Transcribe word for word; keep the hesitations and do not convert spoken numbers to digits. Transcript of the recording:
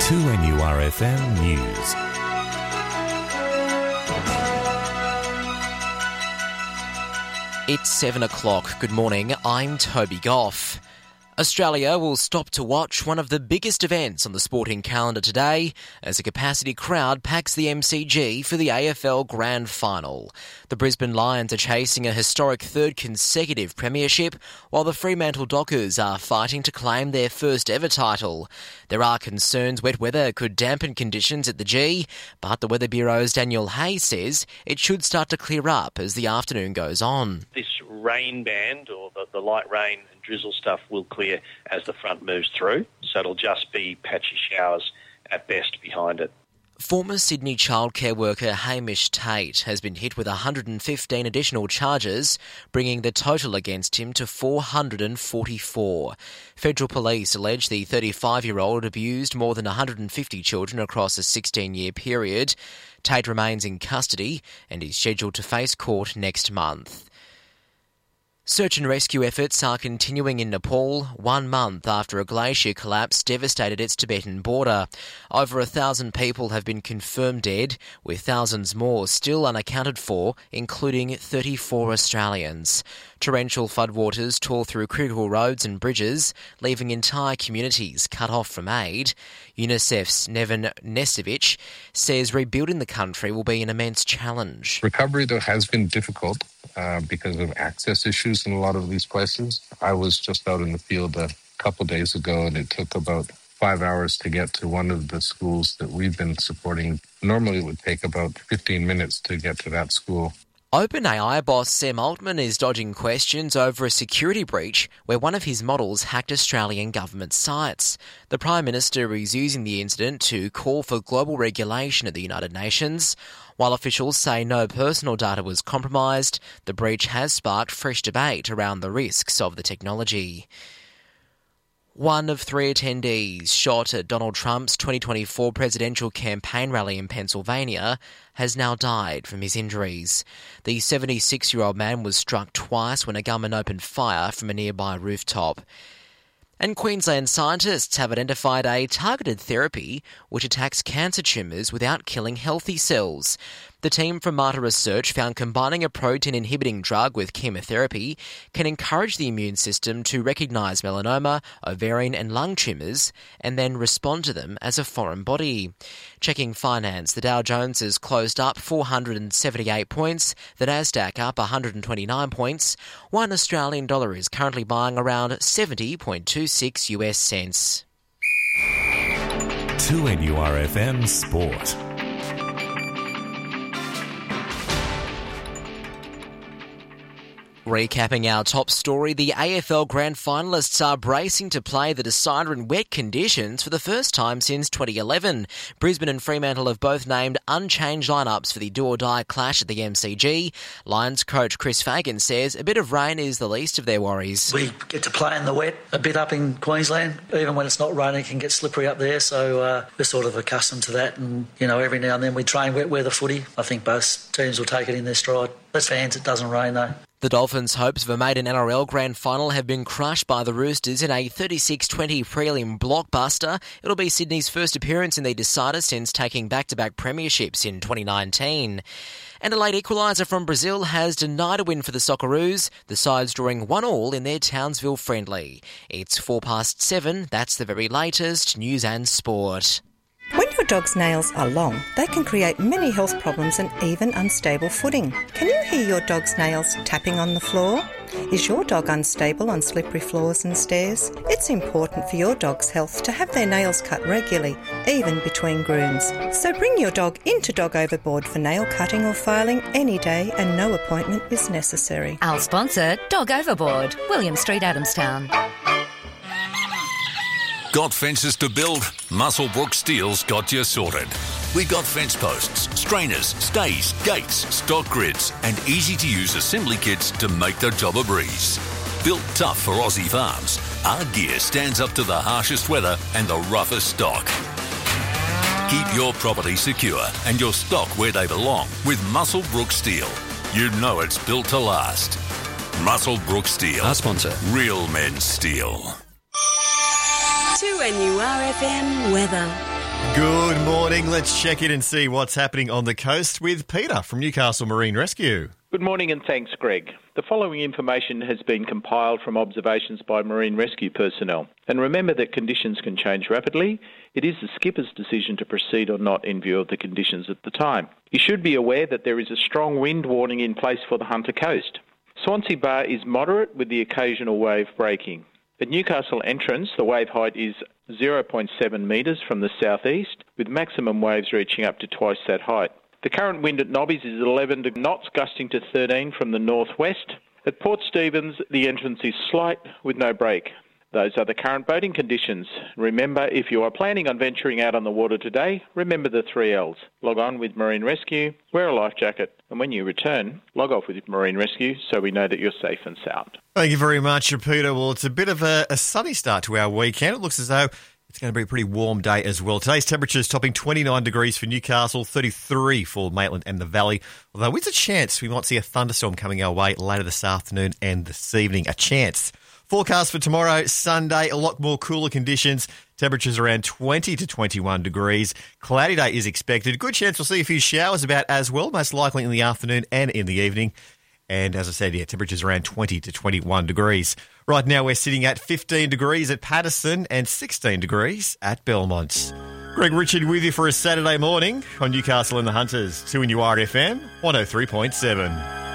two N U R F M News. It's seven o'clock. Good morning, I'm Toby Goff. Australia will stop to watch one of the biggest events on the sporting calendar today as a capacity crowd packs the M C G for the A F L Grand Final. The Brisbane Lions are chasing a historic third consecutive premiership, while the Fremantle Dockers are fighting to claim their first ever title. There are concerns wet weather could dampen conditions at the G, but the Weather Bureau's Daniel Hayes says it should start to clear up as the afternoon goes on. This rain band, or the, the light rain and drizzle stuff, will clear as the front moves through, so it'll just be patchy showers at best behind it. Former Sydney childcare worker Hamish Tate has been hit with one hundred fifteen additional charges, bringing the total against him to four hundred forty-four. Federal police allege the thirty-five-year-old abused more than one hundred fifty children across a sixteen-year period. Tate remains in custody and is scheduled to face court next month. Search and rescue efforts are continuing in Nepal, one month after a glacier collapse devastated its Tibetan border. Over a thousand people have been confirmed dead, with thousands more still unaccounted for, including thirty-four Australians. Torrential floodwaters tore through critical roads and bridges, leaving entire communities cut off from aid. UNICEF's Neven Nesevic says rebuilding the country will be an immense challenge. Recovery, though, has been difficult uh, because of access issues in a lot of these places. I was just out in the field a couple days ago, and it took about five hours to get to one of the schools that we've been supporting. Normally it would take about fifteen minutes to get to that school. OpenAI boss Sam Altman is dodging questions over a security breach where one of his models hacked Australian government sites. The Prime Minister is using the incident to call for global regulation at the United Nations. While officials say no personal data was compromised, the breach has sparked fresh debate around the risks of the technology. One of three attendees shot at Donald Trump's twenty twenty-four presidential campaign rally in Pennsylvania has now died from his injuries. The seventy-six-year-old man was struck twice when a gunman opened fire from a nearby rooftop. And Queensland scientists have identified a targeted therapy which attacks cancer tumours without killing healthy cells. The team from Mater Research found combining a protein-inhibiting drug with chemotherapy can encourage the immune system to recognise melanoma, ovarian and lung tumours and then respond to them as a foreign body. Checking finance, the Dow Jones has closed up four hundred seventy-eight points, the Nasdaq up one hundred twenty-nine points. One Australian dollar is currently buying around seventy point two six US cents. two N U R F M Sport. Recapping our top story, the A F L Grand Finalists are bracing to play the decider in wet conditions for the first time since twenty eleven. Brisbane and Fremantle have both named unchanged lineups for the do-or-die clash at the M C G. Lions coach Chris Fagan says a bit of rain is the least of their worries. We get to play in the wet a bit up in Queensland. Even when it's not raining, it can get slippery up there, so uh, we're sort of accustomed to that. And, you know, every now and then we train wet weather footy. I think both teams will take it in their stride. As fans, it doesn't rain, though. The Dolphins' hopes of a maiden N R L Grand Final have been crushed by the Roosters in a thirty-six twenty prelim blockbuster. It'll be Sydney's first appearance in the decider since taking back-to-back premierships in twenty nineteen. And a late equaliser from Brazil has denied a win for the Socceroos, the sides drawing one all in their Townsville friendly. It's four past seven. That's the very latest news and sport. When your dog's nails are long, they can create many health problems and even unstable footing. Can you hear your dog's nails tapping on the floor? Is your dog unstable on slippery floors and stairs? It's important for your dog's health to have their nails cut regularly, even between grooms. So bring your dog into Dog Overboard for nail cutting or filing any day, and no appointment is necessary. Our sponsor, Dog Overboard, William Street, Adamstown. Got fences to build? Muswellbrook Steel's got you sorted. We've got fence posts, strainers, stays, gates, stock grids and easy-to-use assembly kits to make the job a breeze. Built tough for Aussie farms, our gear stands up to the harshest weather and the roughest stock. Keep your property secure and your stock where they belong with Muswellbrook Steel. You know it's built to last. Muswellbrook Steel. Our sponsor. Real men's steel. two N U R F M weather. Good morning. Let's check in and see what's happening on the coast with Peter from Newcastle Marine Rescue. Good morning and thanks, Greg. The following information has been compiled from observations by marine rescue personnel. And remember that conditions can change rapidly. It is the skipper's decision to proceed or not in view of the conditions at the time. You should be aware that there is a strong wind warning in place for the Hunter Coast. Swansea Bar is moderate with the occasional wave breaking. At Newcastle Entrance, the wave height is zero point seven metres from the southeast, with maximum waves reaching up to twice that height. The current wind at Nobbies is eleven knots, gusting to thirteen from the northwest. At Port Stephens, the entrance is slight with no break. Those are the current boating conditions. Remember, if you are planning on venturing out on the water today, remember the three L's. Log on with Marine Rescue, wear a life jacket, and when you return, log off with Marine Rescue so we know that you're safe and sound. Thank you very much, Peter. Well, it's a bit of a, a sunny start to our weekend. It looks as though it's going to be a pretty warm day as well. Today's temperature is topping twenty-nine degrees for Newcastle, thirty-three for Maitland and the Valley. Although with a chance we might see a thunderstorm coming our way later this afternoon and this evening. A chance. Forecast for tomorrow, Sunday, a lot more cooler conditions. Temperatures around twenty to twenty-one degrees. Cloudy day is expected. Good chance we'll see a few showers about as well, most likely in the afternoon and in the evening. And as I said, yeah, temperatures around twenty to twenty-one degrees. Right now we're sitting at fifteen degrees at Patterson and sixteen degrees at Belmont. Greg Richard with you for a Saturday morning on Newcastle and the Hunters. two N U R F M, one oh three point seven.